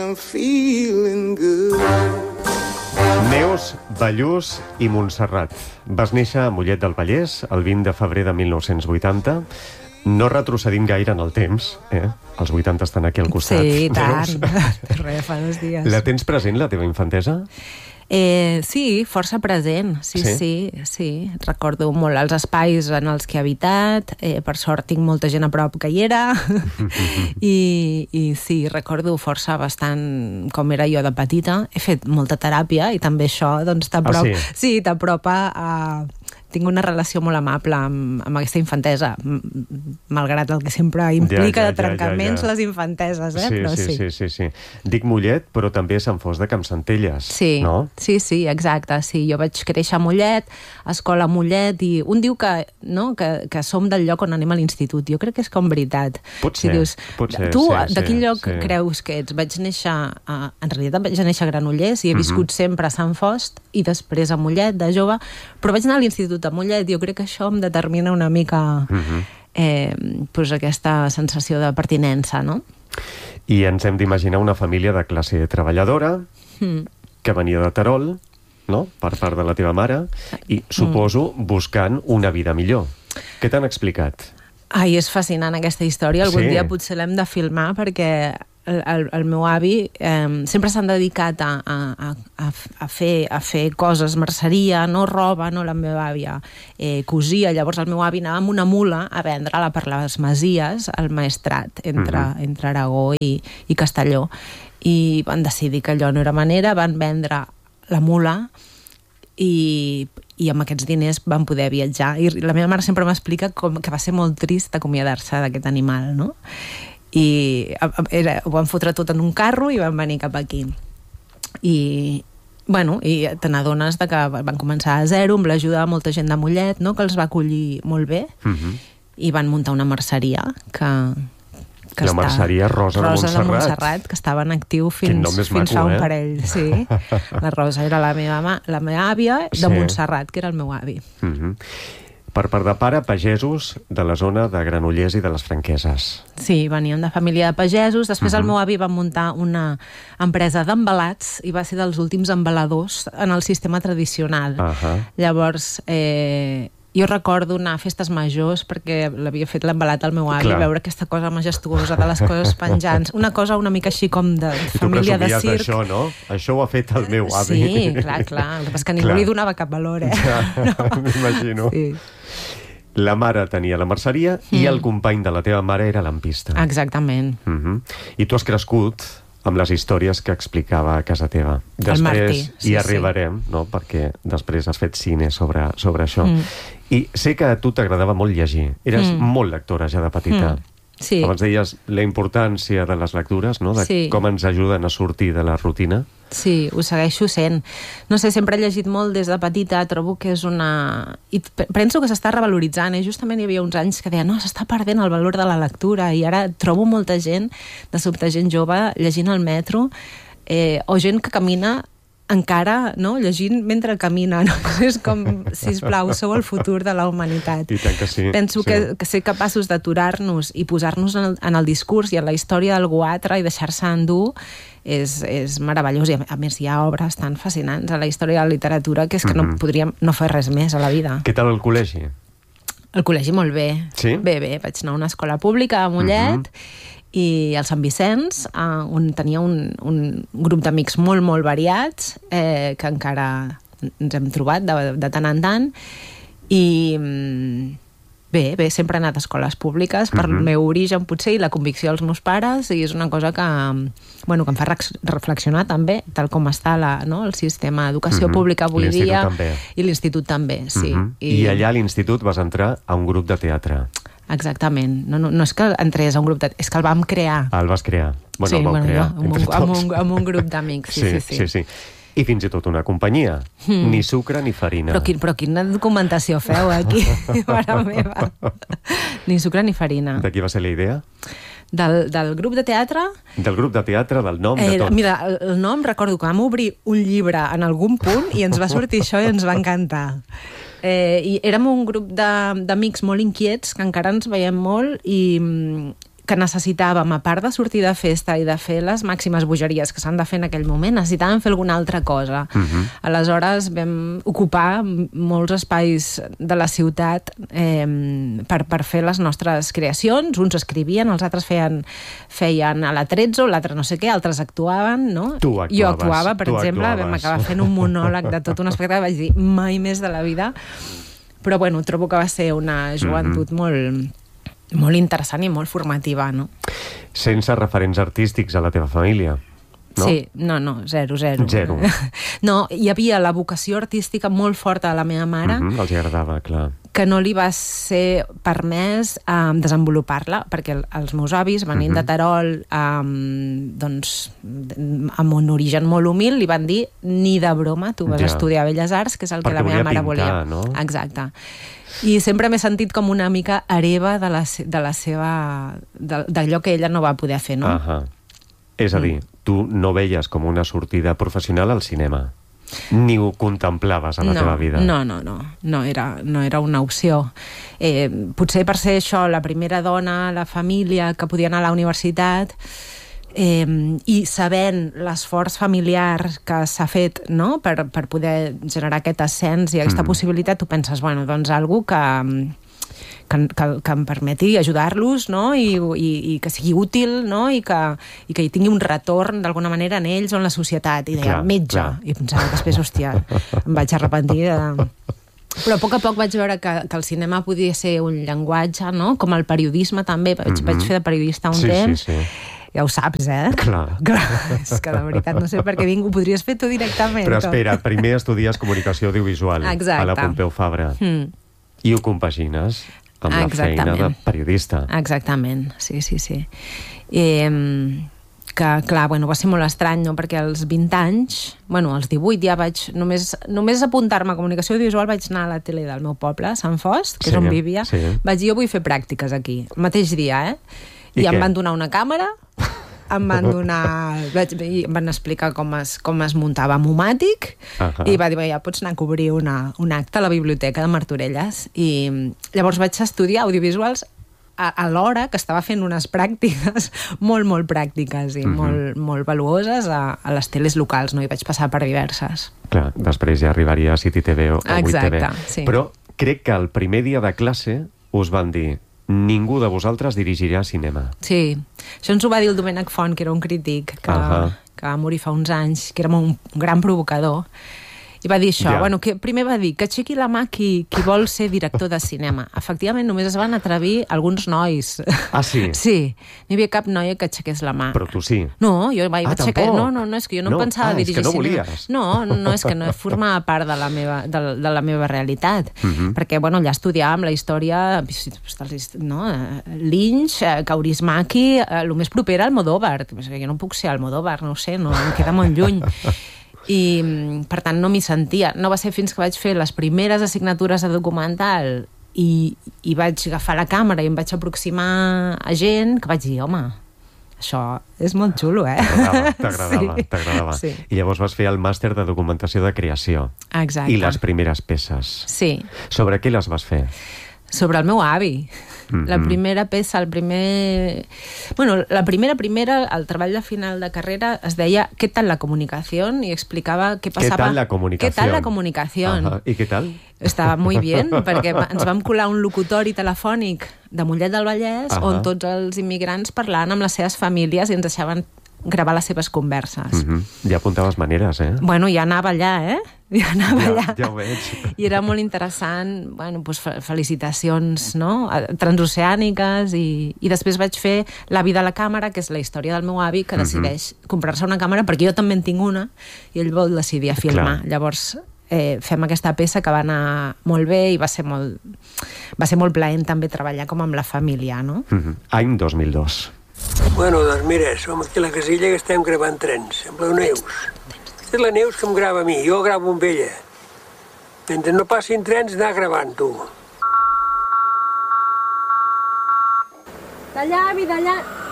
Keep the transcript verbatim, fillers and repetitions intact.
I'm feeling good. Neus, Ballús i Montserrat. Vas néixer a Mollet del Vallès el vint de febrer de mil nou-cents vuitanta. No retrocedim gaire en el temps, eh? Els vuitanta estan aquí al costat. Sí, tant. Veus? Res, fa dos dies. La tens present, la teva infantesa? Eh, sí, força present, sí, Sí? sí, sí. Recordo molt els espais en els que he habitat, eh, per sort tinc molta gent a prop que hi era, I, i sí, recordo força bastant com era jo de petita. He fet molta teràpia i també això doncs, t'aprop... Ah, sí? Sí, t'apropa a... Tinc una relació molt amable amb, amb aquesta infantesa, malgrat el que sempre implica Ja, ja, de trencaments ja, ja, ja. les infanteses, eh? Sí, Però sí, sí. sí, sí, sí. Dic Mollet, però també Sant Fost de Campsentelles, Sí, no? sí, sí, exacte. Sí. Jo vaig créixer a Mollet, a escola a Mollet, i un diu que, no, que, que som del lloc on anem a l'institut. Jo crec que és com veritat. Pot Si ser, dius, pot ser, tu, sí, de quin sí, lloc sí. creus que ets? Vaig néixer, a, en realitat vaig néixer a Granollers i he viscut sempre a Sant Fost i després a Mollet, de jove, però vaig anar a l'institut a Mollet i jo crec que això em determina una mica eh, pues aquesta sensació de pertinença, no? I ens hem d'imaginar una família de classe treballadora Mm. que venia de Terol, no?, per part de la teva mare, i suposo buscant una vida millor. Què t'han explicat? Ai, és fascinant aquesta història. Algun Sí. dia potser l'hem de filmar perquè el, el, el meu avi eh, sempre s'han dedicat a, a, a, a, fer, a fer coses, merceria, no roba, no, la meva àvia eh, cosia. Llavors el meu avi anava amb una mula a vendre-la per les Masies al Maestrat, entre, uh -huh. entre Aragó i, i Castelló. I van decidir que allò no era manera, van vendre la mula i, i amb aquests diners van poder viatjar. I la meva mare sempre m'explica com que va ser molt trist acomiadar-se d'aquest animal, no? I era, ho van fotre tot en un carro i van venir cap aquí. I, bueno, i te n'adones de que van començar a zero amb l'ajuda de molta gent de Mollet, no?, que els va acollir molt bé, Uh -huh. i van muntar una merceria que... que La està... merceria Rosa de Rosa Montserrat. de Montserrat, que estava en actiu Quin nom fins, més fins maco, fa un eh? parell. Sí. La Rosa era la meva, ma... la meva àvia de Sí. Montserrat, que era el meu avi. Uh -huh. Per part de pare, pagesos de la zona de Granollers i de les Franqueses. Sí, veníem de família de pagesos. Després uh -huh. el meu avi va muntar una empresa d'embalats i va ser dels últims embaladors en el sistema tradicional. Uh -huh. Llavors, eh, jo recordo anar a festes majors perquè l'havia fet l'embalat al meu avi, Clar. veure aquesta cosa majestuosa de les coses penjants. Una cosa una mica així com de I tu família de presumies circ. d'això, no? Això ho ha fet el meu avi. Sí, clar, clar. El que passa és que ningú Clar. li donava cap valor, eh? Ja, No. m'imagino. Sí. La mare tenia la merceria mm. i el company de la teva mare era lampista. Exactament. Uh -huh. I tu has crescut amb les històries que explicava a casa teva. Després Martí, sí, hi arribarem, sí. no?, perquè després has fet cine sobre, sobre això. Mm. I sé que a tu t'agradava molt llegir. Eres mm. molt lectora ja de petita. Mm. Sí. Abans deies la importància de les lectures, no?, de Sí. com ens ajuden a sortir de la rutina. Sí, ho segueixo sent. No sé, sempre he llegit molt des de petita, trobo que és una... I penso que s'està revaloritzant, eh? Justament hi havia uns anys que deia no, s'està perdent el valor de la lectura, i ara trobo molta gent, de sobte gent jove, llegint al metro, eh, o gent que camina encara, no?, llegint mentre camina, no? És com, sisplau, sou el futur de la humanitat. I tant que sí. Penso sí. que, que ser capaços d'aturar-nos i posar-nos en, el, en el discurs i en la història d'algú altre i deixar-se endur és, és meravellós. I a, a més hi ha obres tan fascinants a la història de la literatura que és que mm-hmm. no podríem no fer res més a la vida. Què tal el col·legi? El col·legi molt bé. Sí? Bé, bé. Vaig anar a una escola pública a Mollet, mm-hmm. i al Sant Vicenç, eh, on tenia un, un grup d'amics molt, molt variats, eh, que encara ens hem trobat de, de tant en tant, i bé, bé, sempre he anat a escoles públiques per uh-huh. el meu origen potser i la convicció dels meus pares, i és una cosa que, bueno, que em fa reflexionar també, tal com està la, no, el sistema d'educació uh-huh. pública avui dia, també. i l'institut també, sí. Uh-huh. I... I allà a l'institut vas entrar a un grup de teatre. Exactament. No, no, no és que entrés a un grup de... És que el vam crear. Ah, el vas crear. Bueno, sí, el vau bueno, crear. jo, amb, un, amb, un, amb un grup d'amics, sí, sí, sí. sí, sí. I fins i tot una companyia. Mm. Ni sucre ni farina. Però, quin, però quina documentació feu aquí, mare meva. Ni sucre ni farina. De qui va ser la idea? Del, del grup de teatre? Del grup de teatre, del nom, de eh, tot. Mira, el, el nom, recordo que vam obrir un llibre en algun punt i ens va sortir això i ens va encantar. Eh, i érem un grup d'amics molt inquiets, que encara ens veiem molt, i que necessitàvem, a part de sortir de festa i de fer les màximes bogeries que s'han de fer en aquell moment, necessitàvem fer alguna altra cosa. Uh-huh. Aleshores vam ocupar molts espais de la ciutat eh, per, per fer les nostres creacions. Uns escrivien, els altres feien, feien a la tretze, l'altre no sé què, altres actuaven, no? Tu actuaves. Jo actuava, per tu exemple, actuaves. vam acabar fent un monòleg de tot un espectacle, vaig dir, mai més de la vida. Però bueno, trobo que va ser una joventut uh-huh. molt... molt interessant i molt formativa, no? Sense referents artístics a la teva família, no? Sí, no, no, zero, zero. Zero. No, hi havia la vocació artística molt forta de la meva mare, Mm-hmm, els agradava, clar. que no li va ser permès um, desenvolupar-la, perquè el, els meus avis, venint mm-hmm. de Terol, um, doncs, amb un origen molt humil, li van dir, ni de broma, tu vas Ja. estudiar Belles Arts, que és el Perquè que la meva volia mare pintar, volia. no? Exacte. I sempre m'he sentit com una mica hereva de la, se- de la seva... de- d'allò que ella no va poder fer, no? Ahà. És a dir, tu no veies com una sortida professional al cinema. Ni ho contemplaves a la no, teva vida. No, no, no. No era, no era una opció. Eh, potser per ser això, la primera dona a la família que podia anar a la universitat, eh, i sabent l'esforç familiar que s'ha fet, no?, per, per poder generar aquest ascens i aquesta mm. possibilitat, tu penses, bueno, doncs algú que... Que, que, que em permeti ajudar-los, no? I, i, i que sigui útil, no? I que, i que hi tingui un retorn d'alguna manera en ells o en la societat. I deia, clar, metge. clar. I pensava que després, hòstia, em vaig arrepentir de... Però a poc a poc vaig veure que, que el cinema podia ser un llenguatge, no? Com el periodisme també. Vaig, mm-hmm. vaig fer de periodista un sí, temps. Sí, sí. Ja ho saps, eh? Clar. Clar. És que de veritat no sé per què vinc, ho podries fer tu directament. Però espera, primer estudies comunicació audiovisual Exacte. a la Pompeu Fabra. Mm. I ho compagines amb la Exactament. feina de periodista. Exactament, sí, sí, sí. Eh, que, clar, bueno, va ser molt estrany, no?, perquè als vint anys, bueno, als divuit ja vaig... Només, només apuntar-me a comunicació audiovisual vaig anar a la tele del meu poble, Sant Fost, que Sí, és on vivia. sí. Vaig dir, jo vull fer pràctiques aquí, el mateix dia, eh? I I, I em què? van donar una càmera, em van donar... Vaig, i em van explicar com es, com es muntava Momàtic, Ahà. i va dir, ja pots anar a cobrir una, un acte a la biblioteca de Martorelles. I llavors vaig estudiar audiovisuals a, a l'hora que estava fent unes pràctiques molt, molt pràctiques i Mhm. molt, molt valuoses a, a les teles locals, no? I vaig passar per diverses. Clar, després ja arribaria a City T V o a vuit T V. Exacte, sí. Però crec que el primer dia de classe us van dir ningú de vosaltres dirigirà cinema. Sí, això ens ho va dir el Domènec Font, que era un crític que, Ahà. que va morir fa uns anys, que era un, un gran provocador, i va dir això, Ja. bueno, que primer va dir que aixequi la mà qui, qui vol ser director de cinema. Efectivament, només es van atrevir alguns nois. Ah, sí? Sí, no hi havia cap noia que aixequés la mà. Però tu sí. No, jo mai Ah, vaig aixecar... tampoc? No, no, no, és que jo no, No, pensava ah, és dirigir que no cinema. volies. No, no, és que no formava part de la meva, de, de la meva realitat. Mhm. Perquè, bueno, allà estudiàvem la història, no? Lynch, eh, Kaurismäki, eh, el més proper era Almodóvar. Jo no puc ser Almodóvar, no ho sé, no, em queda molt lluny. I, per tant, no m'hi sentia. No va ser fins que vaig fer les primeres assignatures de documental i, i vaig agafar la càmera i em vaig aproximar a gent que vaig dir, home, això és molt xulo, eh? T'agradava, t'agradava, Sí. t'agradava. Sí. I llavors vas fer el màster de documentació de creació. Exacte. I les primeres peces. Sí, Sobre què les vas fer? sobre el meu avi. Mhm. La primera peça, el primer... Bueno, la primera, primera, el treball de final de carrera es deia ¿Qué tal la comunicación? I explicava què Què passava... tal la comunicació? ¿Qué tal la comunicación? Ajá. I què tal? Estava molt bé, perquè va- ens vam colar un locutori telefònic de Mollet del Vallès, Ahà. on tots els immigrants parlaven amb les seves famílies i ens deixaven gravar les seves converses. Mhm. Ja apuntaves maneres, eh? Bueno, ja anava allà, eh? Ja anava Ja, allà. ja ho veig. I era molt interessant, bueno, doncs fe- felicitacions, no?, eh, transoceàniques, i, i després vaig fer La vida a la càmera, que és la història del meu avi, que decideix comprar-se una càmera, perquè jo també en tinc una, i ell vol decidir a filmar. Clar. Llavors, eh, fem aquesta peça que va anar molt bé i va ser molt, va ser molt plaent també treballar com amb la família, no? Mhm. Any dos mil dos. Bueno, doncs mira, som aquí a la casilla que estem gravant trens, amb la Neus. Aquesta és la Neus que em grava a mi, jo gravo amb ella. Mentre no passin trens, anar gravant, tu. D'allà, avi, d'allà.